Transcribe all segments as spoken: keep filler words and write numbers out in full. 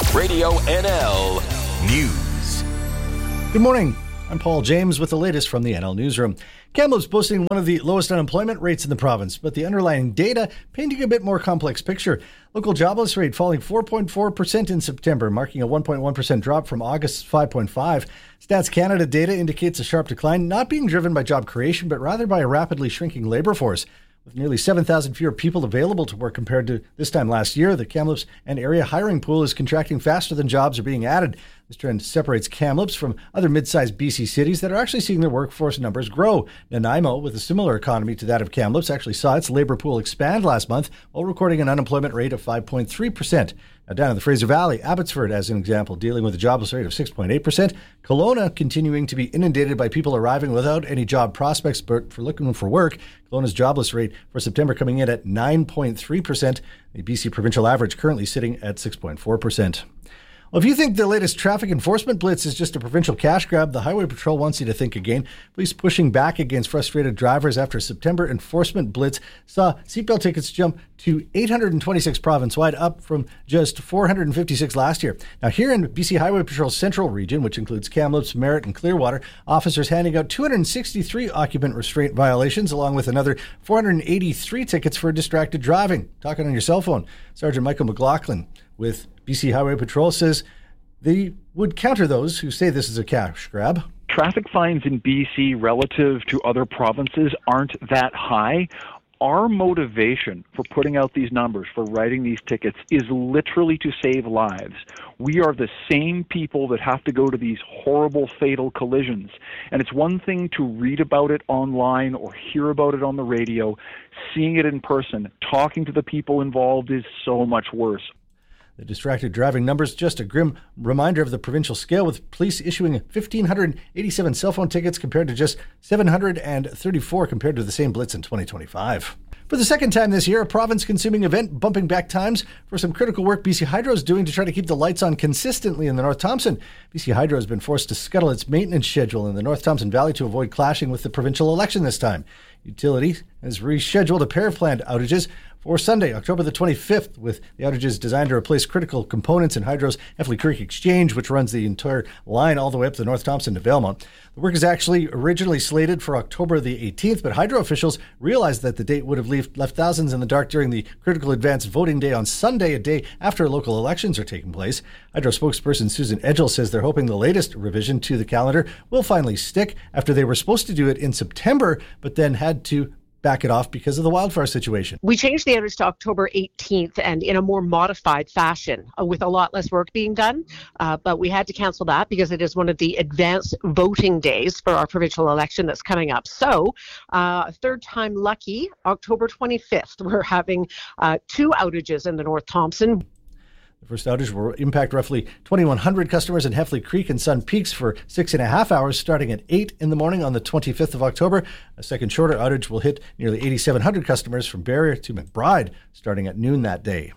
Radio N L News. Good morning. I'm Paul James with the latest from the N L Newsroom. Kamloops boasting one of the lowest unemployment rates in the province, but the underlying data painting a bit more complex picture. Local jobless rate falling four point four percent in September, marking a one point one percent drop from August's five point five. Stats Canada data indicates a sharp decline, not being driven by job creation, but rather by a rapidly shrinking labor force. With nearly seven thousand fewer people available to work compared to this time last year, the Kamloops and area hiring pool is contracting faster than jobs are being added. This trend separates Kamloops from other mid-sized B C cities that are actually seeing their workforce numbers grow. Nanaimo, with a similar economy to that of Kamloops, actually saw its labor pool expand last month while recording an unemployment rate of five point three percent. Now, down in the Fraser Valley, Abbotsford, as an example, dealing with a jobless rate of six point eight percent. Kelowna continuing to be inundated by people arriving without any job prospects but for looking for work. Kelowna's jobless rate for September coming in at nine point three percent. The B C provincial average currently sitting at six point four percent. Well, if you think the latest traffic enforcement blitz is just a provincial cash grab, the Highway Patrol wants you to think again. Police pushing back against frustrated drivers after a September enforcement blitz saw seatbelt tickets jump to eight hundred twenty-six province-wide, up from just four hundred fifty-six last year. Now, here in B C Highway Patrol's central region, which includes Kamloops, Merritt, and Clearwater, officers handing out two hundred sixty-three occupant restraint violations, along with another four hundred eighty-three tickets for distracted driving. Talking on your cell phone, Sergeant Michael McLaughlin with B C Highway Patrol says they would counter those who say this is a cash grab. Traffic fines in B C relative to other provinces aren't that high. Our motivation for putting out these numbers, for writing these tickets, is literally to save lives. We are the same people that have to go to these horrible, fatal collisions. And it's one thing to read about it online or hear about it on the radio. Seeing it in person, talking to the people involved, is so much worse. The distracted driving numbers, just a grim reminder of the provincial scale, with police issuing one thousand five hundred eighty-seven cell phone tickets compared to just seven hundred thirty-four compared to the same blitz in twenty twenty-five. For the second time this year, a province-consuming event bumping back times for some critical work B C Hydro is doing to try to keep the lights on consistently in the North Thompson. B C Hydro has been forced to scuttle its maintenance schedule in the North Thompson Valley to avoid clashing with the provincial election this time. Utility has rescheduled a pair of planned outages for Sunday, October the twenty-fifth, with the outages designed to replace critical components in Hydro's Heffley Creek Exchange, which runs the entire line all the way up to North Thompson to Valemount. The work is actually originally slated for October the eighteenth, but Hydro officials realized that the date would have left, left thousands in the dark during the critical advance voting day on Sunday, a day after local elections are taking place. Hydro spokesperson Susan Edgell says they're hoping the latest revision to the calendar will finally stick, after they were supposed to do it in September, but then had to back it off because of the wildfire situation. We changed the outage to October eighteenth, and in a more modified fashion, uh, with a lot less work being done. Uh, but we had to cancel that because it is one of the advanced voting days for our provincial election that's coming up. So, uh, third time lucky, October twenty-fifth, we're having uh, two outages in the North Thompson. The first outage will impact roughly twenty-one hundred customers in Heffley Creek and Sun Peaks for six and a half hours, starting at eight in the morning on the twenty-fifth of October. A second shorter outage will hit nearly eighty-seven hundred customers from Barrier to McBride, starting at noon that day.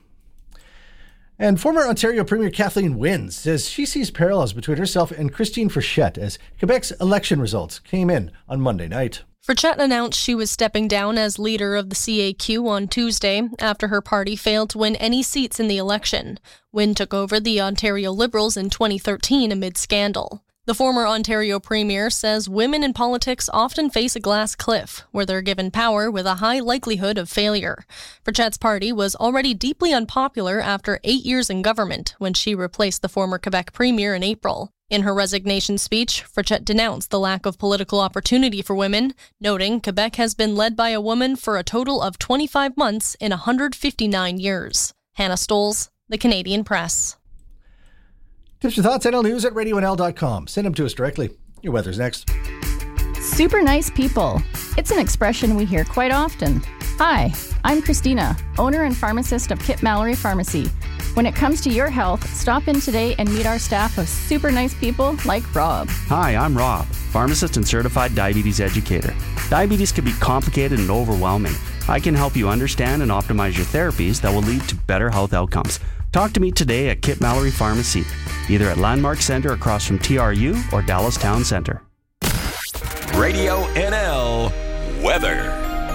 And former Ontario Premier Kathleen Wynne says she sees parallels between herself and Christine Frechette as Quebec's election results came in on Monday night. Frechette announced she was stepping down as leader of the C A Q on Tuesday after her party failed to win any seats in the election. Wynne took over the Ontario Liberals in twenty thirteen amid scandal. The former Ontario Premier says women in politics often face a glass cliff, where they're given power with a high likelihood of failure. Frechette's party was already deeply unpopular after eight years in government, when she replaced the former Quebec Premier in April. In her resignation speech, Frechette denounced the lack of political opportunity for women, noting Quebec has been led by a woman for a total of twenty-five months in one hundred fifty-nine years. Hannah Stoles, The Canadian Press. Tips or thoughts, N L News at radio n l dot com. Send them to us directly. Your weather's next. Super nice people. It's an expression we hear quite often. Hi, I'm Christina, owner and pharmacist of Kip Mallory Pharmacy. When it comes to your health, stop in today and meet our staff of super nice people like Rob. Hi, I'm Rob, pharmacist and certified diabetes educator. Diabetes can be complicated and overwhelming. I can help you understand and optimize your therapies that will lead to better health outcomes. Talk to me today at Kip Mallory Pharmacy, either at Landmark Center across from T R U or Dallas Town Center. Radio N L Weather.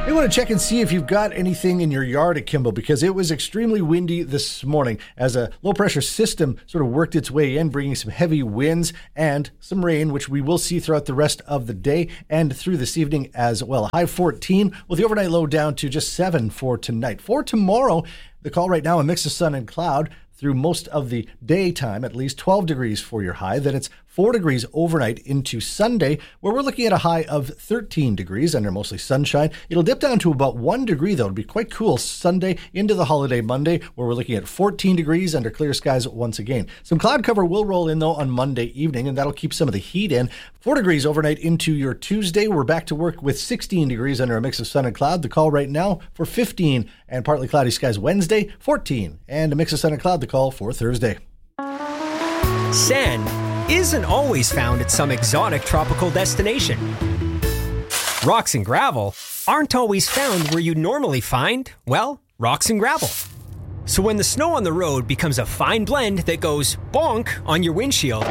We want to check and see if you've got anything in your yard at Kimball, because it was extremely windy this morning as a low-pressure system sort of worked its way in, bringing some heavy winds and some rain, which we will see throughout the rest of the day and through this evening as well. High fourteen, with the overnight low down to just seven for tonight. For tomorrow, the call right now, a mix of sun and cloud through most of the daytime, at least twelve degrees for your high. Then it's four degrees overnight into Sunday, where we're looking at a high of thirteen degrees under mostly sunshine. It'll dip down to about one degree, though. It'll be quite cool Sunday into the holiday Monday, where we're looking at fourteen degrees under clear skies once again. Some cloud cover will roll in, though, on Monday evening, and that'll keep some of the heat in. four degrees overnight into your Tuesday. We're back to work with sixteen degrees under a mix of sun and cloud. The call right now for fifteen and partly cloudy skies Wednesday, fourteen, and a mix of sun and cloud. The call for Thursday. Sand isn't always found at some exotic tropical destination. Rocks and gravel aren't always found where you'd normally find, well, rocks and gravel. So when the snow on the road becomes a fine blend that goes bonk on your windshield,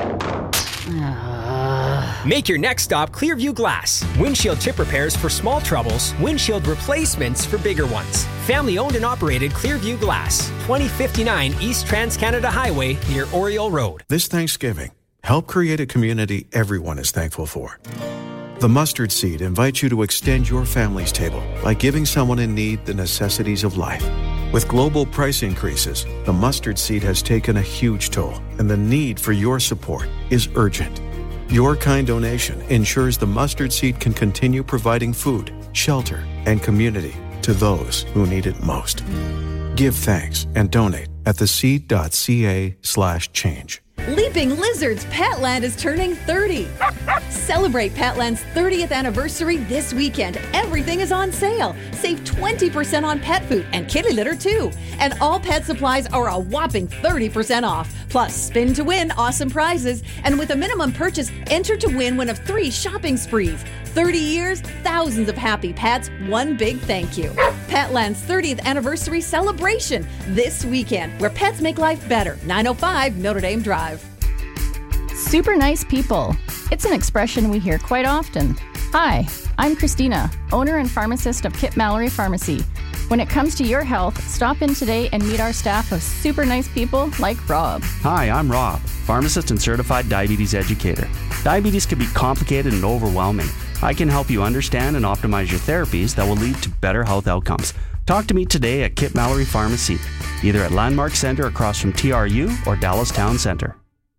make your next stop Clearview Glass. Windshield chip repairs for small troubles, windshield replacements for bigger ones. Family owned and operated Clearview Glass, twenty fifty-nine East Trans-Canada Highway near Oriole Road. This Thanksgiving, help create a community everyone is thankful for. The Mustard Seed invites you to extend your family's table by giving someone in need the necessities of life. With global price increases, the Mustard Seed has taken a huge toll, and the need for your support is urgent. Your kind donation ensures the Mustard Seed can continue providing food, shelter, and community to those who need it most. Give thanks and donate at theseed.ca slash change. Leaping Lizards Petland is turning thirty. Celebrate Petland's thirtieth anniversary this weekend. Everything is on sale. Save twenty percent on pet food and kitty litter too. And all pet supplies are a whopping thirty percent off. Plus, spin to win awesome prizes. And with a minimum purchase, enter to win one of three shopping sprees. thirty years, thousands of happy pets, one big thank you. Petland's thirtieth anniversary celebration this weekend, where pets make life better. nine oh five Notre Dame Drive. Super nice people. It's an expression we hear quite often. Hi, I'm Christina, owner and pharmacist of Kip Mallory Pharmacy. When it comes to your health, stop in today and meet our staff of super nice people like Rob. Hi, I'm Rob, pharmacist and certified diabetes educator. Diabetes can be complicated and overwhelming. I can help you understand and optimize your therapies that will lead to better health outcomes. Talk to me today at Kip Mallory Pharmacy, either at Landmark Center across from T R U or Dallas Town Center.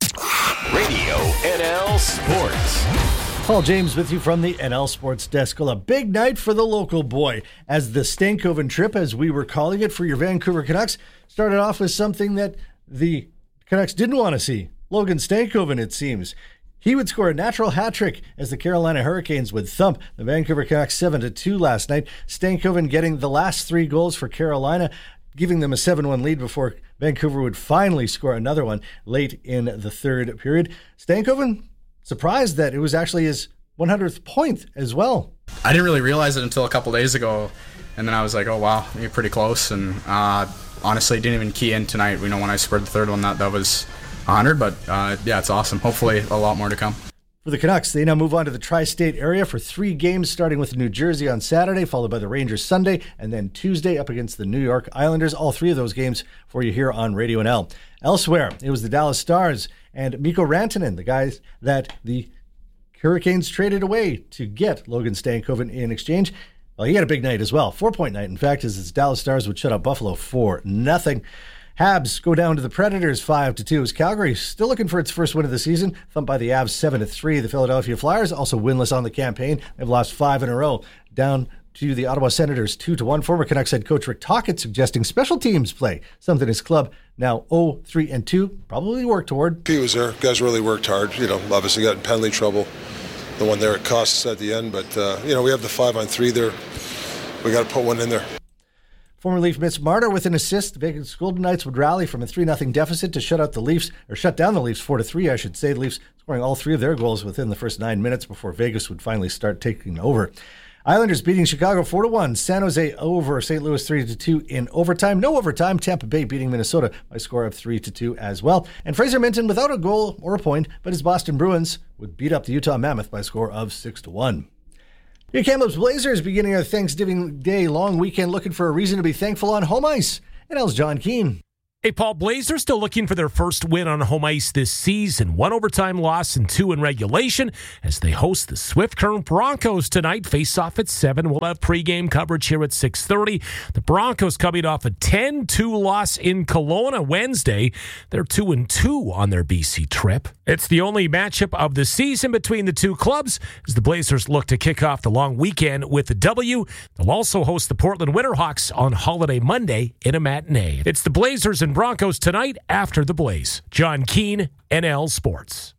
Radio N L Sports. Paul James with you from the N L Sports Desk. Well, a big night for the local boy, as the Stankoven trip, as we were calling it for your Vancouver Canucks, started off with something that the Canucks didn't want to see. Logan Stankoven, it seems. He would score a natural hat trick as the Carolina Hurricanes would thump the Vancouver Canucks seven to two last night. Stankoven getting the last three goals for Carolina, giving them a seven one lead before Vancouver would finally score another one late in the third period. Stankoven surprised that it was actually his one hundredth point as well. I didn't really realize it until a couple days ago, and then I was like, oh wow, you're pretty close. And uh, honestly, didn't even key in tonight. You know, when I scored the third one, that, that was one hundred, but uh, yeah, it's awesome. Hopefully a lot more to come. For the Canucks, they now move on to the tri-state area for three games, starting with New Jersey on Saturday, followed by the Rangers Sunday, and then Tuesday up against the New York Islanders. All three of those games for you here on Radio N L. Elsewhere, it was the Dallas Stars and Mikko Rantanen, the guys that the Hurricanes traded away to get Logan Stankoven in exchange. Well, he had a big night as well. Four-point night, in fact, as the Dallas Stars would shut out Buffalo for nothing. Habs go down to the Predators five to two as Calgary still looking for its first win of the season, thumped by the Avs seven to three. The Philadelphia Flyers also winless on the campaign. They've lost five in a row, down to the Ottawa Senators two to one. Former Canucks head coach Rick Tocchet suggesting special teams play, something his club now oh three and two probably work toward. He was there. Guys really worked hard. You know, obviously got in penalty trouble. The one there, it cost us at the end, but uh, you know, we have the five on three there. We got to put one in there. Former Leaf Mitch Marner with an assist. The Vegas Golden Knights would rally from a three nothing deficit to shut out the Leafs, or shut down the Leafs four to three, I should say. The Leafs scoring all three of their goals within the first nine minutes before Vegas would finally start taking over. Islanders beating Chicago four to one. San Jose over Saint Louis three to two in overtime. No overtime. Tampa Bay beating Minnesota by a score of three to two as well. And Fraser Minton without a goal or a point, but his Boston Bruins would beat up the Utah Mammoth by a score of six to one. Your Kamloops Blazers beginning our Thanksgiving Day long weekend looking for a reason to be thankful on home ice. N L's John Keane. Hey, Paul, Blazers still looking for their first win on home ice this season. One overtime loss and two in regulation as they host the Swift Current Broncos tonight. Face off at seven. We'll have pregame coverage here at six thirty. The Broncos coming off a ten two loss in Kelowna Wednesday. They're two and two on their B C trip. It's the only matchup of the season between the two clubs as the Blazers look to kick off the long weekend with a W. They'll also host the Portland Winterhawks on Holiday Monday in a matinee. It's the Blazers and Broncos tonight after the Blaze. John Keane, N L Sports.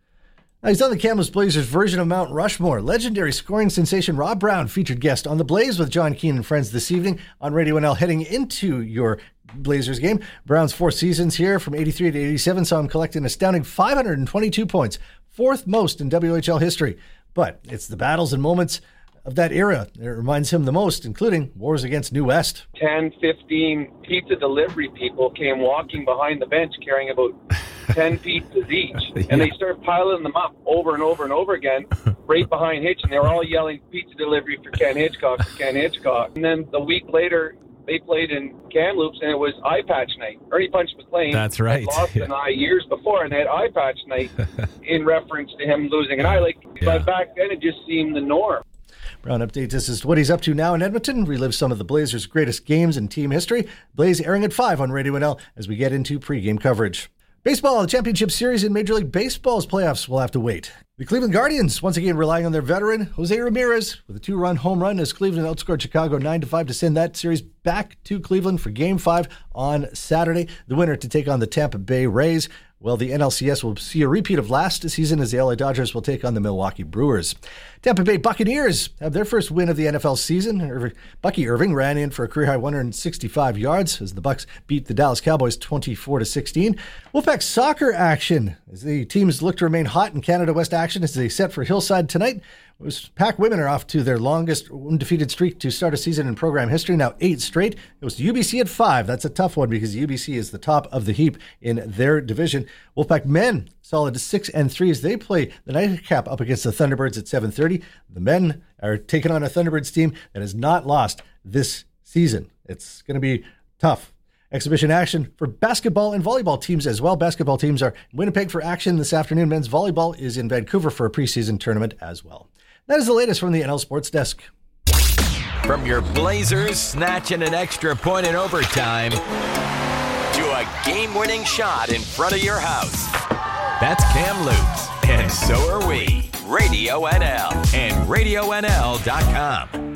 Now he's on the Kamloops Blazers version of Mount Rushmore. Legendary scoring sensation Rob Brown, featured guest on the Blaze with John Keane and friends this evening on Radio N L heading into your Blazers game. Brown's four seasons here from eighty-three to eighty-seven saw him collect an astounding five hundred twenty-two points, fourth most in W H L history. But it's the battles and moments of that era that reminds him the most, including wars against New West. ten, fifteen pizza delivery people came walking behind the bench carrying about ten pizzas each. And yeah. They started piling them up over and over and over again, right behind Hitch. And they were all yelling, pizza delivery for Ken Hitchcock, for Ken Hitchcock. And then the week later, they played in Kamloops, and it was eye patch night. Ernie Punch McLean That's right. had lost yeah. an eye years before, and they had eye patch night in reference to him losing an eye. Like, yeah. But back then, it just seemed the norm. Brown updates us as to what he's up to now in Edmonton. Relive some of the Blazers' greatest games in team history. Blaze airing at five on Radio N L as we get into pregame coverage. Baseball, the championship series in Major League Baseball's playoffs will have to wait. The Cleveland Guardians, once again relying on their veteran, Jose Ramirez, with a two-run home run as Cleveland outscored Chicago nine to five to send that series back to Cleveland for Game five on Saturday. The winner to take on the Tampa Bay Rays. Well, the N L C S will see a repeat of last season as the L A Dodgers will take on the Milwaukee Brewers. Tampa Bay Buccaneers have their first win of the N F L season. Bucky Irving ran in for a career-high one hundred sixty-five yards as the Bucs beat the Dallas Cowboys twenty-four to sixteen. Wolfpack soccer action as the teams look to remain hot in Canada West action as they set for Hillside tonight. Pack women are off to their longest undefeated streak to start a season in program history, now eight straight. It was U B C at five. That's a tough one because U B C is the top of the heap in their division. Wolfpack men solid six and three as they play the nightcap up against the Thunderbirds at seven thirty. The men are taking on a Thunderbirds team that has not lost this season. It's going to be tough. Exhibition action for basketball and volleyball teams as well. Basketball teams are in Winnipeg for action this afternoon. Men's volleyball is in Vancouver for a preseason tournament as well. That is the latest from the N L Sports Desk. From your Blazers snatching an extra point in overtime to a game-winning shot in front of your house. That's Kamloops, and so are we. Radio N L and radio N L dot com.